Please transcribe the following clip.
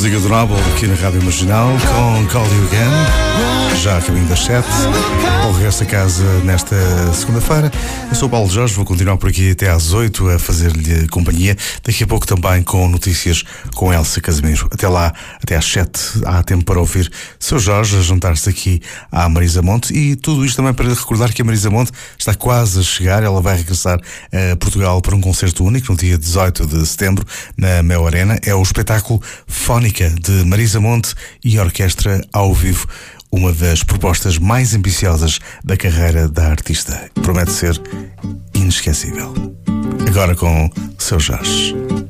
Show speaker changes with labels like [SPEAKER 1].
[SPEAKER 1] Música do Noble aqui na Rádio Marginal com Call You Again, já a caminho das 7. Bom regresso a casa nesta segunda-feira. Eu sou o Paulo Jorge, vou continuar por aqui até às 8 a fazer-lhe companhia. Daqui a pouco também com notícias com Elsa Casimiro. Até lá, até às 7, há tempo para ouvir Seu Jorge a juntar-se aqui à Marisa Monte. E tudo isto também para recordar que a Marisa Monte está quase a chegar. Ela vai regressar a Portugal para um concerto único no dia 18 de setembro na Mel Arena. É o espetáculo Fónica de Marisa Monte e Orquestra ao vivo. Uma das propostas mais ambiciosas da carreira da artista. Promete ser inesquecível. Agora com Seu Jorge.